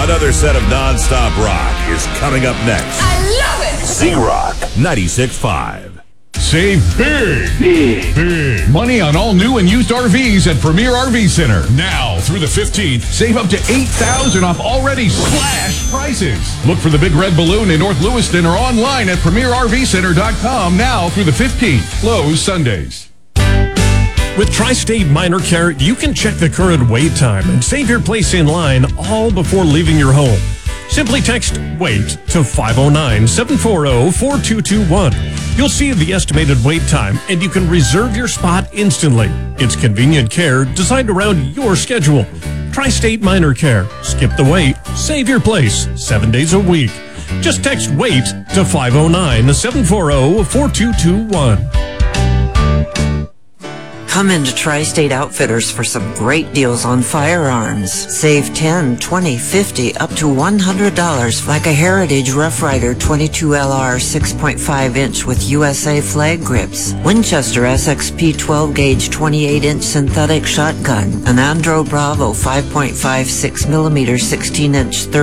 Another set of non-stop rock is coming up next. I love it! Z-Rock 96.5. Save big money on all new and used RVs at Premier RV Center. Now through the 15th, save up to $8,000 off already slashed prices. Look for the big red balloon in North Lewiston or online at PremierRVCenter.com now through the 15th. Closed Sundays. With Tri-State Minor Care, you can check the current wait time and save your place in line all before leaving your home. Simply text WAIT to 509-740-4221. You'll see the estimated wait time, and you can reserve your spot instantly. It's convenient care designed around your schedule. Tri-State Minor Care. Skip the wait. Save your place 7 days a week. Just text WAIT to 509-740-4221. Come into Tri-State Outfitters for some great deals on firearms. Save $10, $20, $50, up to $100, like a Heritage Rough Rider 22LR 6.5-inch with USA flag grips, Winchester SXP 12-gauge 28-inch synthetic shotgun, an Andro Bravo 5.56mm 16-inch